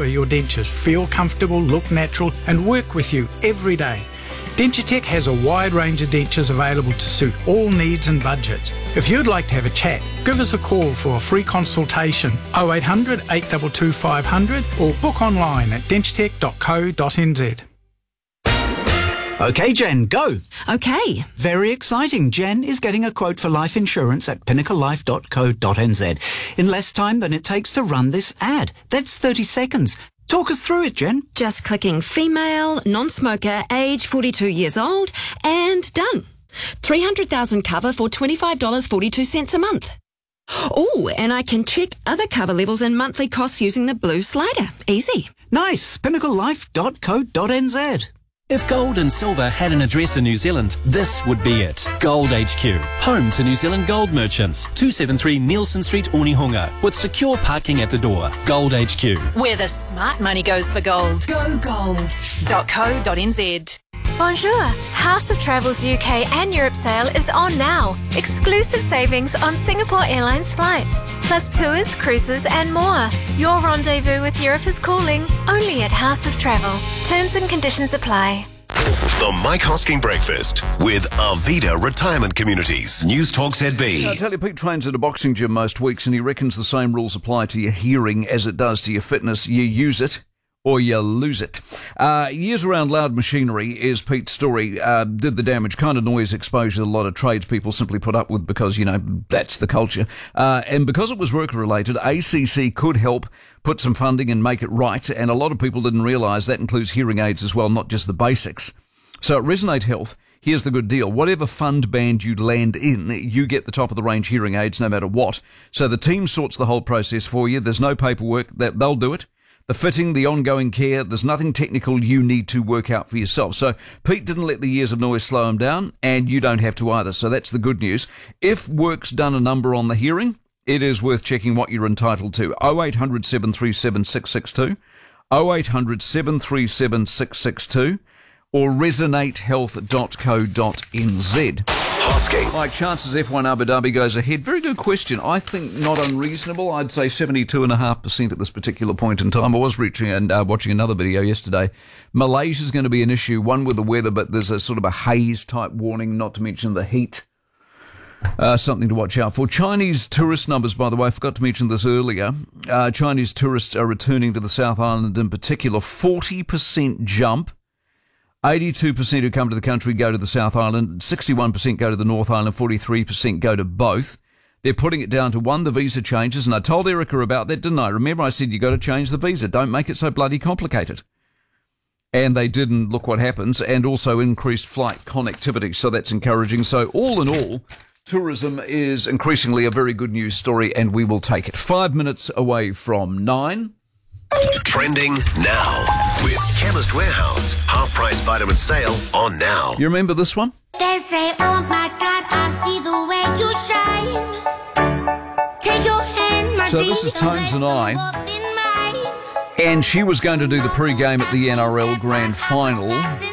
ensure your dentures feel comfortable, look natural and work with you every day. DentureTech has a wide range of dentures available to suit all needs and budgets. If you'd like to have a chat, give us a call for a free consultation 0800 822 500 or book online at dentutech.co.nz. OK, Jen, go. OK. Very exciting. Jen is getting a quote for life insurance at pinnaclelife.co.nz in less time than it takes to run this ad. That's 30 seconds. Talk us through it, Jen. Just clicking female, non-smoker, age 42 years old, and done. 300,000 cover for $25.42 a month. Oh, and I can check other cover levels and monthly costs using the blue slider. Easy. Nice. pinnaclelife.co.nz. If gold and silver had an address in New Zealand, this would be it. Gold HQ, home to New Zealand gold merchants. 273 Nielsen Street, Onehunga, with secure parking at the door. Gold HQ. Where the smart money goes for gold. Go gold.co.nz. Bonjour! House of Travels UK and Europe sale is on now. Exclusive savings on Singapore Airlines flights, plus tours, cruises and more. Your rendezvous with Europe is calling, only at House of Travel. Terms and conditions apply. The Mike Hosking Breakfast with Arvida Retirement Communities. News Talk ZB. I tell you, Pete trains at a boxing gym most weeks and he reckons the same rules apply to your hearing as it does to your fitness. You use it or you lose it. Years around loud machinery is Pete's story. Did the damage, kind of noise exposure a lot of tradespeople simply put up with because, you know, that's the culture. And because it was work-related, ACC could help put some funding and make it right. And a lot of people didn't realise that includes hearing aids as well, not just the basics. So at Resonate Health, here's the good deal. Whatever fund band you land in, you get the top-of-the-range hearing aids no matter what. So the team sorts the whole process for you. There's no paperwork. They'll do it. The fitting, the ongoing care, there's nothing technical you need to work out for yourself. So Pete didn't let the years of noise slow him down, and you don't have to either. So that's the good news. If work's done a number on the hearing, it is worth checking what you're entitled to. 0800 737 662, 0800 737 662, or resonatehealth.co.nz. Hosking. Like chances F1 Abu Dhabi goes ahead. Very good question. I think not unreasonable. I'd say 72.5% at this particular point in time. I was reaching and watching another video yesterday. Malaysia's going to be an issue, one with the weather, but there's a sort of a haze type warning, not to mention the heat. Something to watch out for. Chinese tourist numbers, by the way, I forgot to mention this earlier. Chinese tourists are returning to the South Island in particular. 40% jump. 82% who come to the country go to the South Island, 61% go to the North Island, 43% go to both. They're putting it down to, one, the visa changes, and I told Erica about that, didn't I? Remember I said you got to change the visa. Don't make it so bloody complicated. And they didn't. Look what happens, and also increased flight connectivity, so that's encouraging. So all in all, tourism is increasingly a very good news story, and we will take it. 5 minutes away from 9. Trending now with Chemist Warehouse. Half-price vitamin sale on now. You remember this one? They say, oh my God, I see the way you shine. Take your hand, my So this is Tones and I. And she was going to do the pre-game at the NRL Grand Final.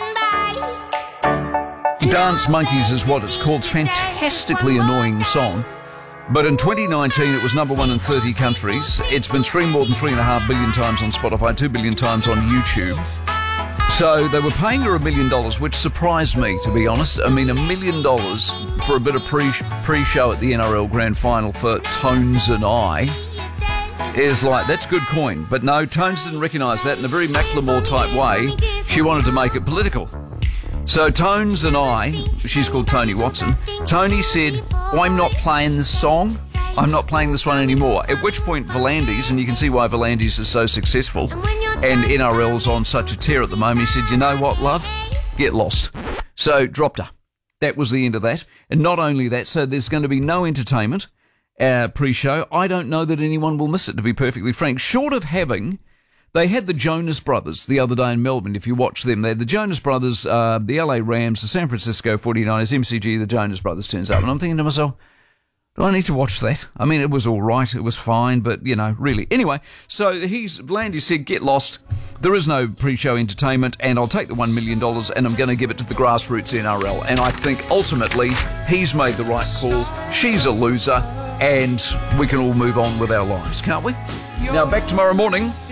Dance Monkeys is what it's called. It's a fantastically annoying song. But in 2019, it was number one in 30 countries. It's been streamed more than 3.5 billion times on Spotify, 2 billion times on YouTube. So they were paying her $1 million, which surprised me, to be honest. I mean, $1 million for a bit of pre-show at the NRL Grand Final for Tones and I is like, that's good coin. But no, Tones didn't recognise that in a very Macklemore type way. She wanted to make it political. So Tones and I, she's called Tony Watson, Tony said, I'm not playing this song. I'm not playing this one anymore. At which point Volandis, and you can see why Volandis is so successful, and NRL's on such a tear at the moment, he said, you know what, love? Get lost. So dropped her. That was the end of that. And not only that, so there's going to be no entertainment pre-show. I don't know that anyone will miss it, to be perfectly frank. Short of having... They had the Jonas Brothers the other day in Melbourne, if you watch them. They had the Jonas Brothers, the LA Rams, the San Francisco 49ers, MCG, the Jonas Brothers turns up. And I'm thinking to myself, do I need to watch that? I mean, it was all right, it was fine, but, you know, really. Anyway, so Landy said, get lost. There is no pre-show entertainment, and I'll take the $1 million and I'm going to give it to the grassroots NRL. And I think, ultimately, he's made the right call. She's a loser, and we can all move on with our lives, can't we? Now, back tomorrow morning.